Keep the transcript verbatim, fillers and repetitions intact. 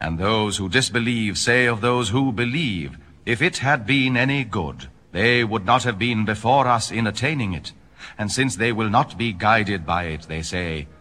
And those who disbelieve say of those who believe, if it had been any good, they would not have been before us in attaining it. And since they will not be guided by it, they say,